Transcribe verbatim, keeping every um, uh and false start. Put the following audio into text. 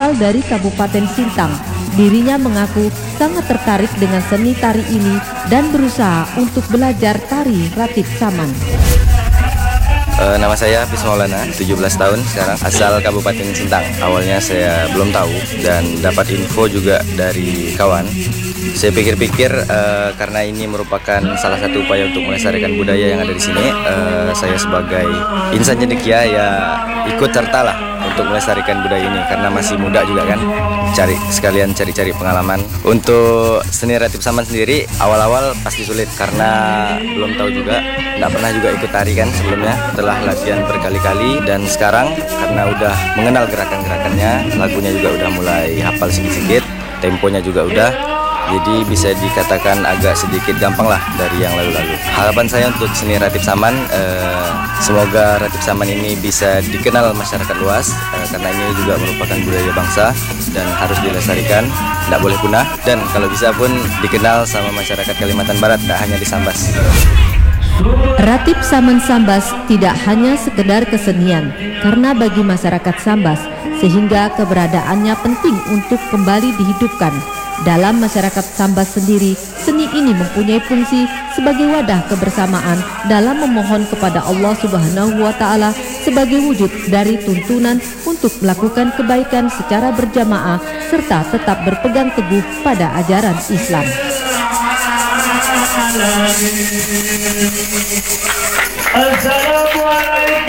berasal dari Kabupaten Sintang. Dirinya mengaku sangat tertarik dengan seni tari ini dan berusaha untuk belajar tari Ratib Saman. Uh, nama saya Hafiz Maulana, tujuh belas tahun sekarang, asal Kabupaten Sintang. Awalnya saya belum tahu dan dapat info juga dari kawan. Saya pikir-pikir uh, karena ini merupakan salah satu upaya untuk melestarikan budaya yang ada di sini. Uh, saya sebagai insan cendekia ya ikut sertalah untuk melestarikan budaya ini karena masih muda juga kan. Cari sekalian cari-cari pengalaman. Untuk seni Ratib Saman sendiri awal-awal pasti sulit karena belum tahu juga, nggak pernah juga ikut tari kan sebelumnya. Setelah latihan berkali-kali dan sekarang karena udah mengenal gerakan-gerakannya, lagunya juga udah mulai hafal sedikit-sedikit, temponya juga udah, jadi bisa dikatakan agak sedikit gampang lah dari yang lalu-lalu. Harapan saya untuk seni Ratib Saman, eh, semoga Ratib Saman ini bisa dikenal masyarakat luas, eh, karena ini juga merupakan budaya bangsa dan harus dilestarikan, tidak boleh punah, dan kalau bisa pun dikenal sama masyarakat Kalimantan Barat, tidak hanya di Sambas. Ratib Saman Sambas tidak hanya sekedar kesenian, karena bagi masyarakat Sambas, sehingga keberadaannya penting untuk kembali dihidupkan. Dalam masyarakat Sambas sendiri, seni ini mempunyai fungsi sebagai wadah kebersamaan dalam memohon kepada Allah Subhanahu wa Ta'ala sebagai wujud dari tuntunan untuk melakukan kebaikan secara berjamaah serta tetap berpegang teguh pada ajaran Islam. Assalamualaikum.